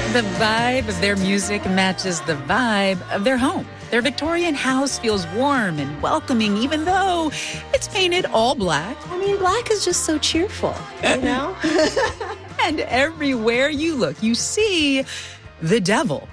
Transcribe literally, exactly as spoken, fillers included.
The vibe of their music matches the vibe of their home. Their Victorian house feels warm and welcoming, even though it's painted all black. I mean, black is just so cheerful, you know? And everywhere you look, you see the devil.